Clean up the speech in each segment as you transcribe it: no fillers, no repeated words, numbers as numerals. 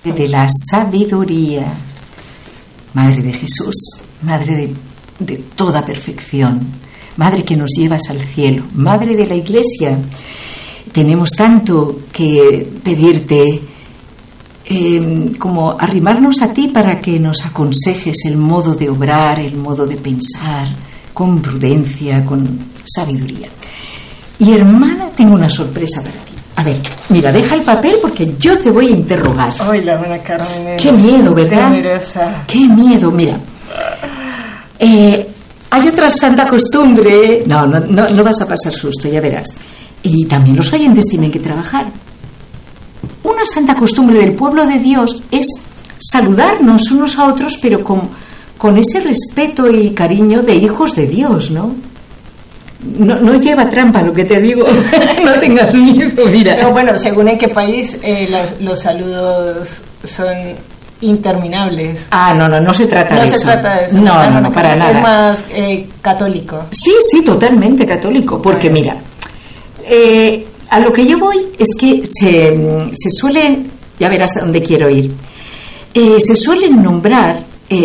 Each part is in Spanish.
de la sabiduría, Madre de Jesús, Madre de toda perfección, Madre que nos llevas al cielo, Madre de la Iglesia. Tenemos tanto que pedirte, como arrimarnos a ti para que nos aconsejes el modo de obrar, el modo de pensar, con prudencia, con sabiduría. Y hermana, tengo una sorpresa para ti. A ver, mira, deja el papel porque yo te voy a interrogar. Ay, la hermana Carmen. Qué miedo, ¿verdad? Temerosa. Qué miedo, mira. Hay otra santa costumbre. No vas a pasar susto, ya verás. Y también los oyentes tienen que trabajar. Una santa costumbre del pueblo de Dios es saludarnos unos a otros, pero con ese respeto y cariño de hijos de Dios, ¿no? No lleva trampa lo que te digo. No tengas miedo, mira. No, bueno, según en qué país los saludos son interminables. No se trata de eso. No se trata de eso. No, para nada. Es más católico. Sí, totalmente católico. Porque mira, a lo que yo voy es que se suelen, ya verás a dónde quiero ir, se suelen nombrar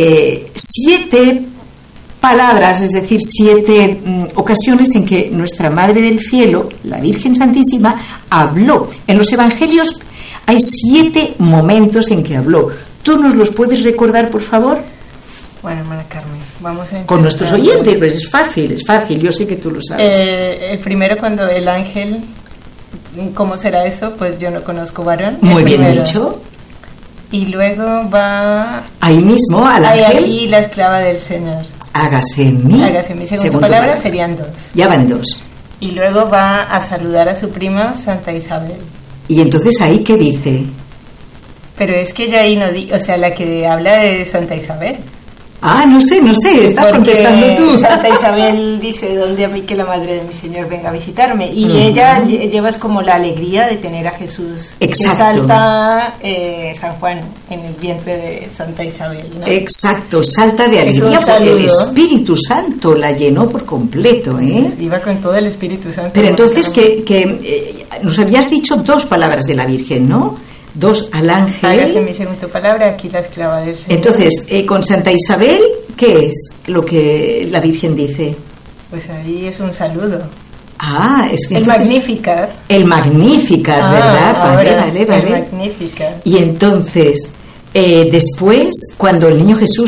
7 palabras, es decir, 7 ocasiones en que nuestra Madre del Cielo, la Virgen Santísima, habló. En los Evangelios hay 7 momentos en que habló. ¿Tú nos los puedes recordar, por favor? Bueno, hermana Carmen, vamos a intentar. Con nuestros oyentes, pues es fácil, yo sé que tú lo sabes. El primero, cuando el ángel, ¿cómo será eso? Pues yo no conozco varón. Muy bien dicho. Y luego va... Ahí mismo, al ángel. Hay aquí la esclava del Señor. Hágase en mí. Segunda palabra serían 2. Ya van 2. Y luego va a saludar a su prima Santa Isabel. ¿Y entonces ahí qué dice? Pero es que ella ahí no o sea, la que habla de Santa Isabel. No sé, estás contestando tú. Santa Isabel dice: ¿dónde a mí que la madre de mi Señor venga a visitarme? Y ella lleva como la alegría de tener a Jesús. Exacto. Que salta San Juan en el vientre de Santa Isabel, ¿no? Exacto, salta de alegría porque el Espíritu Santo la llenó por completo, ¿eh? Iba con todo el Espíritu Santo. Pero entonces que nos habías dicho 2 palabras de la Virgen, ¿no? 2 al ángel. Hágase en mí según tu palabra, aquí la esclava del Señor. Entonces, con Santa Isabel, ¿qué es lo que la Virgen dice? Pues ahí es un saludo. Es que el Magnificat. El Magnificat, ¿verdad? Vale. El Magnificat. Y entonces, después, cuando el niño Jesús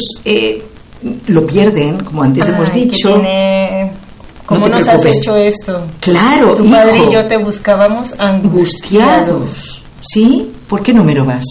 lo pierden, como antes hemos dicho... ¿Cómo nos has hecho esto? Claro, tu padre y yo te buscábamos angustiados. ¿Sí? ¿Por qué número vas?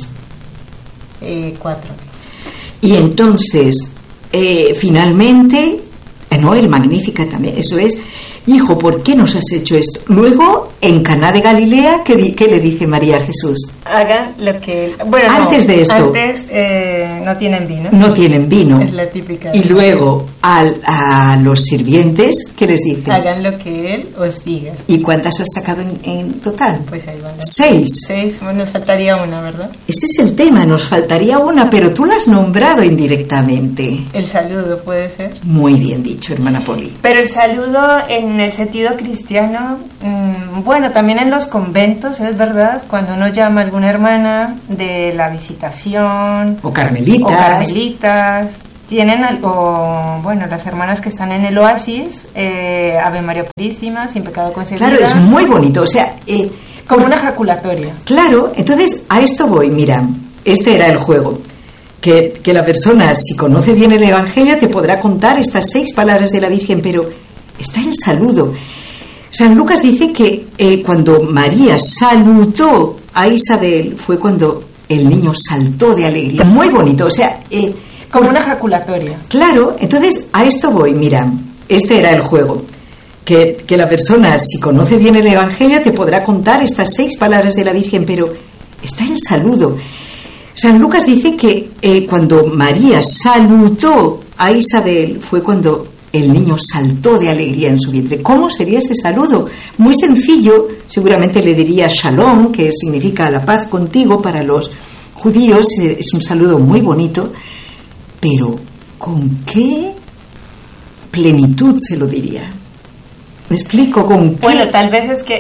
4. Y entonces, finalmente, el Magnífica también, eso es: hijo, ¿por qué nos has hecho esto? Luego, en Caná de Galilea, ¿qué le dice María a Jesús? Hagan lo que... antes de esto. Antes no tienen vino. No tienen vino. Es la típica. Y luego, a los sirvientes, ¿qué les dice? Hagan lo que Él os diga. ¿Y cuántas has sacado en total? Pues ahí van. 6. Nos faltaría una, ¿verdad? Ese es el tema, nos faltaría una, pero tú la has nombrado indirectamente. El saludo, ¿puede ser? Muy bien dicho, hermana Poli. Pero el saludo en el sentido cristiano, también en los conventos, es verdad, cuando uno llama a alguna hermana de la Visitación o carmelitas, tienen algo, las hermanas que están en el Oasis, Ave María Purísima, sin pecado concebida. Claro, es muy bonito, o sea... como una ejaculatoria. Claro, entonces a esto voy, mira, este era el juego. Que la persona, si conoce bien el Evangelio, te podrá contar estas 6 palabras de la Virgen, pero está el saludo. San Lucas dice que cuando María saludó a Isabel fue cuando el niño saltó de alegría. Muy bonito, o sea... como una ejaculatoria. Claro, entonces a esto voy, mira, este era el juego. Que la persona, si conoce bien el Evangelio, te podrá contar estas 6 palabras de la Virgen, pero está el saludo. San Lucas dice que cuando María saludó a Isabel fue cuando el niño saltó de alegría en su vientre. ¿Cómo sería ese saludo? Muy sencillo, seguramente le diría Shalom, que significa la paz contigo para los judíos, es un saludo muy bonito, pero ¿con qué plenitud se lo diría? ¿Me explico? ¿Con qué? Bueno, tal vez es que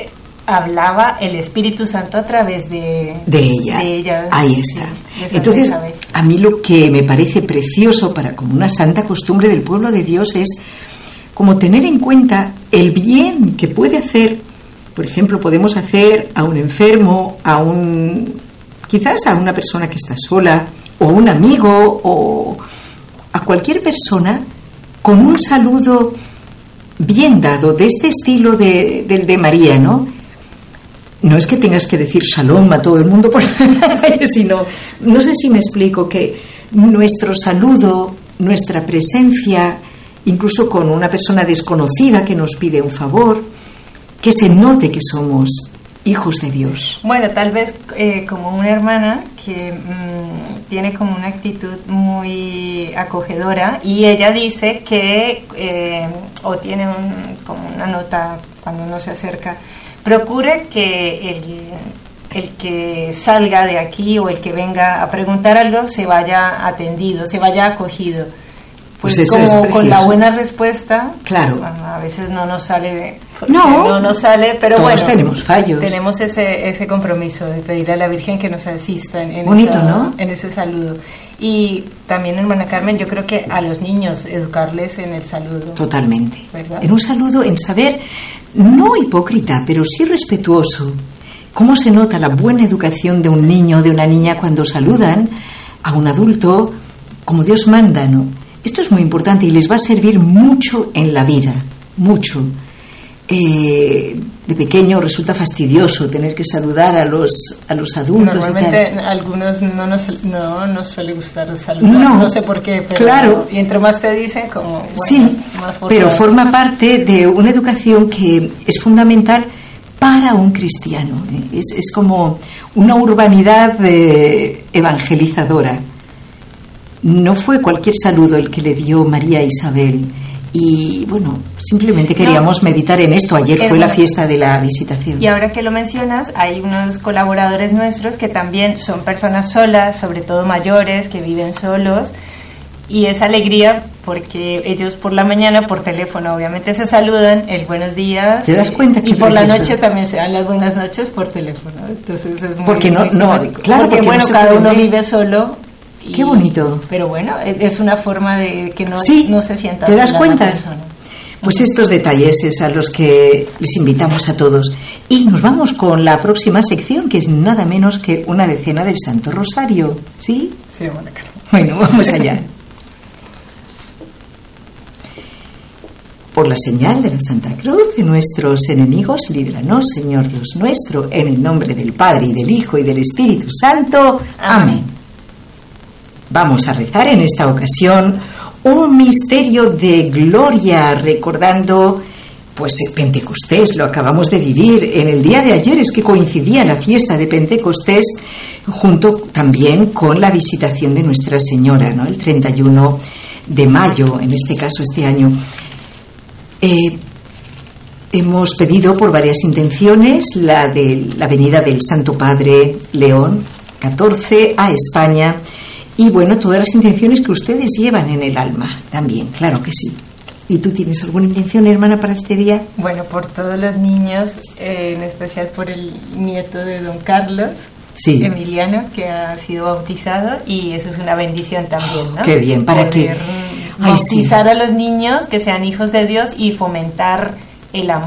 hablaba el Espíritu Santo a través de ella. Ahí está. Sí, entonces, a mí lo que me parece precioso para como una santa costumbre del pueblo de Dios es como tener en cuenta el bien que puede hacer. Por ejemplo, podemos hacer a un enfermo, quizás a una persona que está sola, o a un amigo, o a cualquier persona, con un saludo bien dado, de este estilo del de María, ¿no? No es que tengas que decir shalom a todo el mundo, sino, no sé si me explico, que nuestro saludo, nuestra presencia, incluso con una persona desconocida que nos pide un favor, que se note que somos hijos de Dios. Bueno, tal vez como una hermana que tiene como una actitud muy acogedora, y ella dice que, o tiene como una nota cuando uno se acerca, procure que el que salga de aquí o el que venga a preguntar algo se vaya atendido, se vaya acogido. Pues eso como es precioso. Con la buena respuesta, claro. A veces no nos sale, pero todos bueno, tenemos fallos. Tenemos ese compromiso de pedirle a la Virgen que nos asista en ese saludo. Y también, hermana Carmen, yo creo que a los niños educarles en el saludo. Totalmente. ¿Verdad? En un saludo, en saber, no hipócrita, pero sí respetuoso. ¿Cómo se nota la buena educación de un niño o de una niña cuando saludan a un adulto como Dios manda, ¿no? Esto es muy importante y les va a servir mucho en la vida, mucho. De pequeño resulta fastidioso tener que saludar a los adultos. Normalmente y tal. A algunos no nos suele gustar saludar, no sé por qué, pero claro. Y entre más te dicen, como bueno, sí, más pero forma parte de una educación que es fundamental para un cristiano. Es como una urbanidad evangelizadora. No fue cualquier saludo el que le dio María a Isabel. Y bueno, simplemente queríamos meditar en esto. Ayer fue la fiesta de la visitación. Y ahora que lo mencionas, hay unos colaboradores nuestros que también son personas solas, sobre todo mayores, que viven solos. Y es alegría porque ellos por la mañana, por teléfono, obviamente se saludan, el buenos días. ¿Te das cuenta? Y por la noche también se dan las buenas noches por teléfono. Entonces es muy porque claro, porque bueno, cada uno vive solo. Qué bonito. Pero bueno, es una forma de que no se sienta. ¿Te das cuenta? Pues estos detalles es a los que les invitamos a todos. Y nos vamos con la próxima sección, que es nada menos que una decena del Santo Rosario. ¿Sí? Sí, Mónica. Bueno, vamos allá. Por la señal de la Santa Cruz de nuestros enemigos, líbranos, Señor Dios nuestro, en el nombre del Padre, y del Hijo, y del Espíritu Santo. Amén. Vamos a rezar en esta ocasión un misterio de gloria, recordando pues el Pentecostés. Lo acabamos de vivir en el día de ayer, es que coincidía la fiesta de Pentecostés junto también con la visitación de Nuestra Señora, ¿no? El 31 de mayo, en este caso este año. Hemos pedido por varias intenciones la de la venida del Santo Padre León XIV a España. Y bueno, todas las intenciones que ustedes llevan en el alma también, claro que sí. ¿Y tú tienes alguna intención, hermana, para este día? Bueno, por todos los niños, en especial por el nieto de don Carlos, sí, Emiliano, que ha sido bautizado, y eso es una bendición también, ¿no? Qué bien, para poder bautizar a los niños, que sean hijos de Dios, y fomentar el amor